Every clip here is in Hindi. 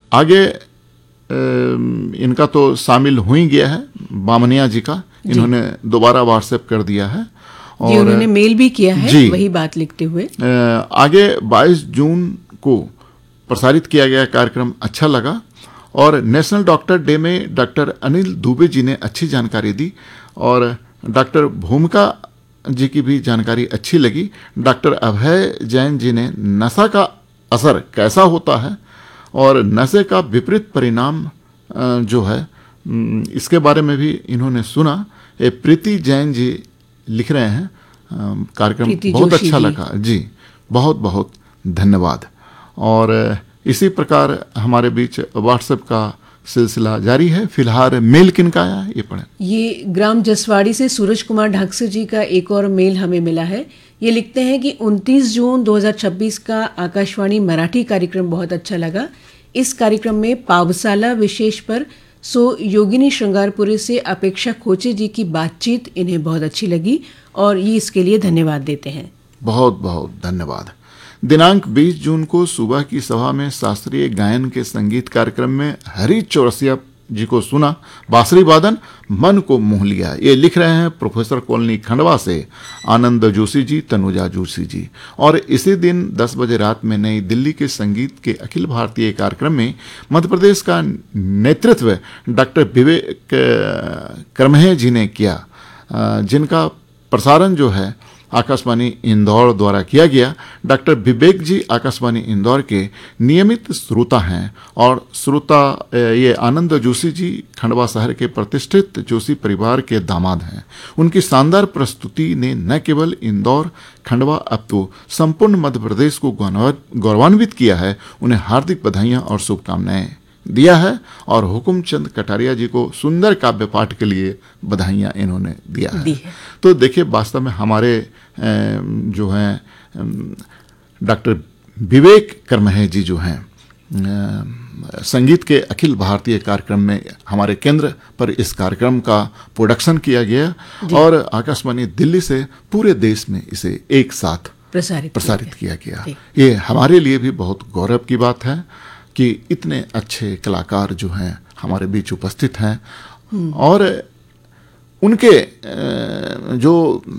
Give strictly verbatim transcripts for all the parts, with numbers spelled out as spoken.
आगे इनका तो शामिल हो ही गया है, बामनिया जी का इन्होंने दोबारा व्हाट्सएप कर दिया है और उन्होंने मेल भी किया है वही बात लिखते हुए। आगे बाईस जून को प्रसारित किया गया कार्यक्रम अच्छा लगा और नेशनल डॉक्टर डे में डॉक्टर अनिल दुबे जी ने अच्छी जानकारी दी और डॉक्टर भूमिका जी की भी जानकारी अच्छी लगी। डॉक्टर अभय जैन जी ने नशा का असर कैसा होता है और नशे का विपरीत परिणाम जो है इसके बारे में भी इन्होंने सुना। ये प्रीति जैन जी लिख रहे हैं, कार्यक्रम बहुत अच्छा लगा जी, बहुत बहुत धन्यवाद। और इसी प्रकार हमारे बीच व्हाट्सएप का सिलसिला जारी है। फिलहाल मेल किनका आया है ये पढ़ें। ये ग्राम जसवाड़ी से सूरज कुमार ढाकसे जी का एक और मेल हमें मिला है। ये लिखते हैं कि उनतीस जून दो हज़ार छब्बीस का आकाशवाणी मराठी कार्यक्रम बहुत अच्छा लगा। इस कार्यक्रम में पावसाला विशेष पर सो योगिनी श्रृंगारपुरी से अपेक्षा खोचे जी की बातचीत इन्हें बहुत अच्छी लगी और ये इसके लिए धन्यवाद देते हैं। बहुत बहुत धन्यवाद। दिनांक बीस जून को सुबह की सभा में शास्त्रीय गायन के संगीत कार्यक्रम में हरी चौरसिया जी को सुना, बांसुरी वादन मन को मोह लिया। ये लिख रहे हैं प्रोफेसर कॉलोनी खंडवा से आनंद जोशी जी, तनुजा जोशी जी। और इसी दिन दस बजे रात में नई दिल्ली के संगीत के अखिल भारतीय कार्यक्रम में मध्य प्रदेश का नेतृत्व डॉक्टर विवेक करमहे जी ने किया, जिनका प्रसारण जो है आकाशवाणी इंदौर द्वारा किया गया। डॉक्टर विवेक जी आकाशवाणी इंदौर के नियमित श्रोता हैं और श्रोता ये आनंद जोशी जी खंडवा शहर के प्रतिष्ठित जोशी परिवार के दामाद हैं। उनकी शानदार प्रस्तुति ने न केवल इंदौर, खंडवा अब तो संपूर्ण मध्य प्रदेश को गौरवान्वित किया है। उन्हें हार्दिक बधाइयां और शुभकामनाएं दिया है और हुकुमचंद कटारिया जी को सुंदर काव्य पाठ के लिए बधाइयां इन्होंने दिया है। है। तो देखिए, वास्तव में हमारे जो हैं डॉक्टर विवेक करमहे जी जो हैं संगीत के अखिल भारतीय कार्यक्रम में हमारे केंद्र पर इस कार्यक्रम का प्रोडक्शन किया गया और आकाशवाणी दिल्ली से पूरे देश में इसे एक साथ प्रसारित प्रसारित किया गया। ये हमारे लिए भी बहुत गौरव की बात है कि इतने अच्छे कलाकार जो हैं हमारे बीच उपस्थित हैं और उनके जो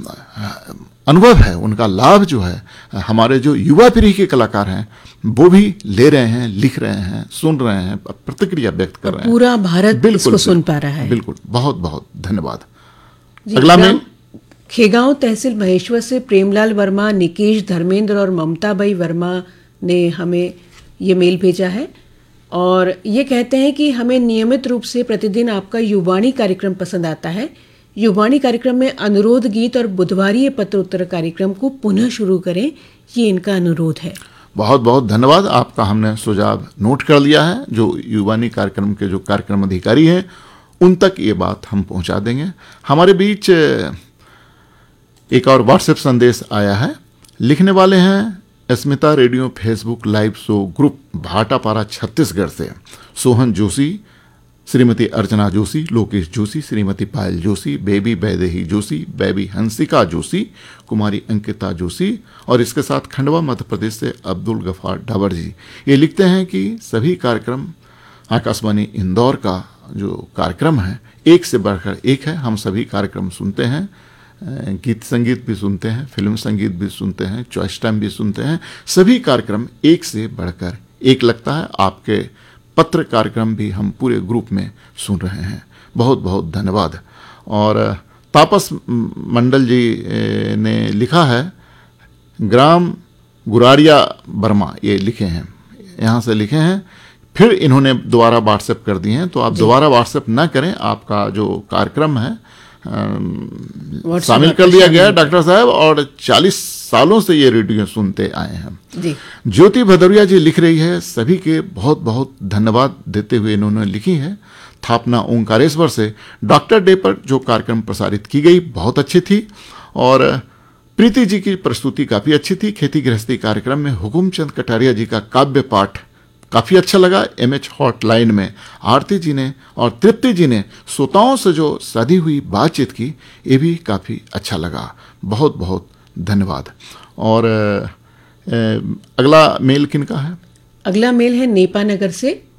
अनुभव है, उनका लाभ जो है हमारे जो युवा पीढ़ी के कलाकार हैं वो भी ले रहे हैं, लिख रहे हैं, सुन रहे हैं, प्रतिक्रिया व्यक्त कर रहे हैं। पूरा भारत इसको सुन पा रहा है। बिल्कुल, बहुत बहुत धन्यवाद। अगला मेल खेगांव तहसील महेश्वर से प्रेमलाल वर्मा, निकेश, धर्मेंद्र और ममता बाई वर्मा ने हमें ये मेल भेजा है और ये कहते हैं कि हमें नियमित रूप से प्रतिदिन आपका युवाणी कार्यक्रम पसंद आता है। युवाणी कार्यक्रम में अनुरोध गीत और बुधवारीय पत्र उत्तर कार्यक्रम को पुनः शुरू करें, ये इनका अनुरोध है। बहुत बहुत धन्यवाद, आपका हमने सुझाव नोट कर लिया है। जो युवाणी कार्यक्रम के जो कार्यक्रम अधिकारी हैं उन तक ये बात हम पहुंचा देंगे। हमारे बीच एक और व्हाट्सएप संदेश आया है। लिखने वाले हैं Smita radio Facebook live show group Bhatapara Chhattisgarh से सोहन जोशी, श्रीमती अर्चना जोशी, लोकेश जोशी, श्रीमती पायल जोशी, बेबी बैदेही जोशी, बेबी हंसिका जोशी, कुमारी अंकिता जोशी और इसके साथ खंडवा मध्य प्रदेश से अब्दुल गफार डाबर जी। ये लिखते हैं कि सभी कार्यक्रम आकाशवाणी इंदौर का जो कार्यक्रम है एक से बढ़कर एक है। हम सभी कार्यक्रम सुनते हैं, गीत संगीत भी सुनते हैं, फिल्म संगीत भी सुनते हैं, चॉइस टाइम भी सुनते हैं। सभी कार्यक्रम एक से बढ़कर एक लगता है। आपके पत्र कार्यक्रम भी हम पूरे ग्रुप में सुन रहे हैं। बहुत बहुत धन्यवाद। और तापस मंडल जी ने लिखा है, ग्राम गुरारिया बर्मा ये लिखे हैं, यहाँ से लिखे हैं। फिर इन्होंने दोबारा व्हाट्सएप कर दिए हैं, तो आप दोबारा व्हाट्सएप ना करें। आपका जो कार्यक्रम है शामिल कर दिया गया है डॉक्टर साहब और चालीस सालों से ये रेडियो सुनते आए हैं जी। ज्योति भदौरिया जी लिख रही है, सभी के बहुत बहुत धन्यवाद देते हुए इन्होंने लिखी है। थापना ओंकारेश्वर से डॉक्टर डे पर जो कार्यक्रम प्रसारित की गई बहुत अच्छी थी और प्रीति जी की प्रस्तुति काफी अच्छी थी। खेती गृहस्थी कार्यक्रम में हुकुमचंद कटारिया जी का काव्य पाठ काफ़ी अच्छा लगा। एम एच हॉटलाइन में आरती जी ने और तृप्ति जी ने श्रोताओं से जो सधी हुई बातचीत की, ये भी काफ़ी अच्छा लगा। बहुत बहुत धन्यवाद। और ए, अगला मेल किनका है? अगला मेल है नेपानगर से